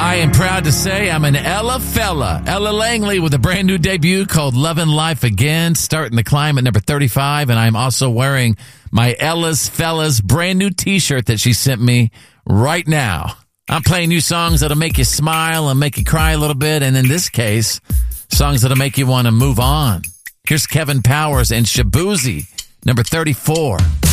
I am proud to say I'm an Ella fella. Ella Langley with a brand new debut called Lovin' Life Again, starting the climb at number 35. And I'm also wearing my Ella's Fellas brand new t-shirt that she sent me right now. I'm playing new songs that'll make you smile and make you cry a little bit. And in this case, songs that'll make you want to move on. Here's Kevin Powers and Shabuzi, number 34.